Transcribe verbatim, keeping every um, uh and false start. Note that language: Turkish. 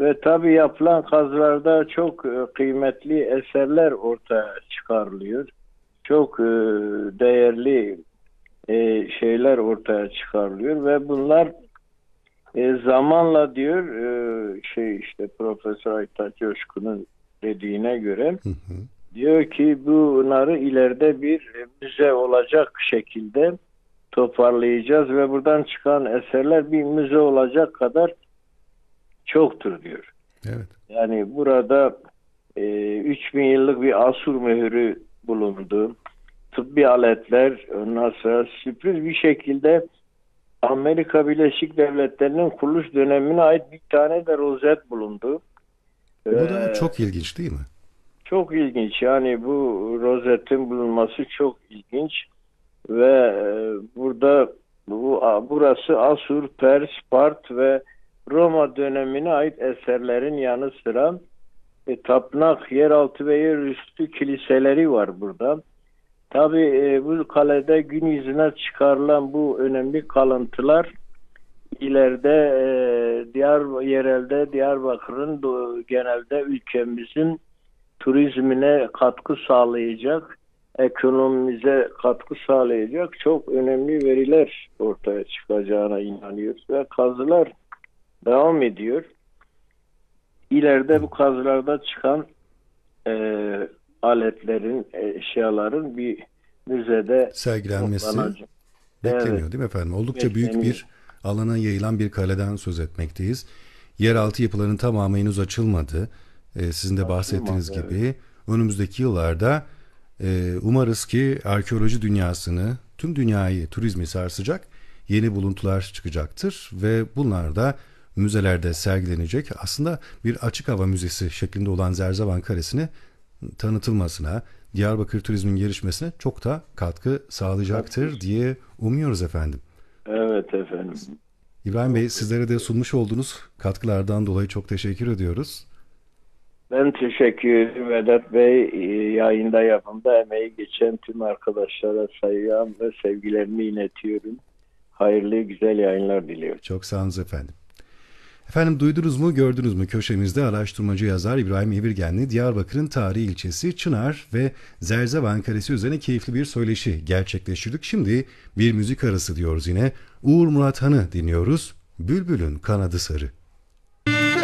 Ve tabii yapılan kazılarda çok e, kıymetli eserler ortaya çıkarılıyor. Çok e, değerli e, şeyler ortaya çıkarılıyor ve bunlar e, zamanla diyor e, şey işte Profesör Aytaç Coşkun'un dediğine göre Hı hı. diyor ki bunları ileride bir e, müze olacak şekilde toparlayacağız ve buradan çıkan eserler bir müze olacak kadar çoktur diyor. Evet. Yani burada e, üç bin yıllık bir Asur mührü bulundu. Tıbbi aletler, ondan sonra sürpriz bir şekilde Amerika Birleşik Devletleri'nin kuruluş dönemine ait bir tane de rozet bulundu. Bu da Ee, çok ilginç değil mi? Çok ilginç. Yani bu rozetin bulunması çok ilginç ve e, burada bu burası Asur, Pers, Spart ve Roma dönemine ait eserlerin yanı sıra e, tapınak, yeraltı ve yerüstü kiliseleri var burada. Tabii e, bu kalede gün yüzüne çıkarılan bu önemli kalıntılar ileride e, Diyar yerelde Diyarbakır'ın do- genelde ülkemizin turizmine katkı sağlayacak, ekonomimize katkı sağlayacak çok önemli veriler ortaya çıkacağına inanıyoruz ve kazılar devam ediyor. İleride bu kazılarda çıkan e, aletlerin, eşyaların bir müzede Sergilenmesi toplanacak. Evet, bekleniyor değil mi efendim? Oldukça büyük bekleniyor. bir alana yayılan bir kaleden söz etmekteyiz. Yeraltı yapılarının tamamı henüz açılmadı. Ee, sizin de bahsettiğiniz Açılmadı, evet. gibi önümüzdeki yıllarda e, umarız ki arkeoloji dünyasını, tüm dünyayı turizmi sarsacak yeni buluntular çıkacaktır ve bunlar da müzelerde sergilenecek. Aslında bir açık hava müzesi şeklinde olan Zerzevan Kalesi'ni tanıtılmasına, Diyarbakır turizmin gelişmesine çok da katkı sağlayacaktır diye umuyoruz efendim. Evet efendim. İbrahim Bey, Çok sizlere de teşekkür ederim. sunmuş olduğunuz katkılardan dolayı çok teşekkür ediyoruz. Ben teşekkür ederim Vedat Bey. Ee, Yayında yapımda emeği geçen tüm arkadaşlara saygım ve sevgilerimi iletiyorum. Hayırlı güzel yayınlar diliyorum. Çok sağ olun efendim. Efendim duydunuz mu gördünüz mü köşemizde araştırmacı yazar İbrahim Evirgen'le Diyarbakır'ın tarihi ilçesi Çınar ve Zerzevan Kalesi üzerine keyifli bir söyleşi gerçekleştirdik. Şimdi bir müzik arası diyoruz yine. Uğur Murat Han'ı dinliyoruz. Bülbülün kanadı sarı.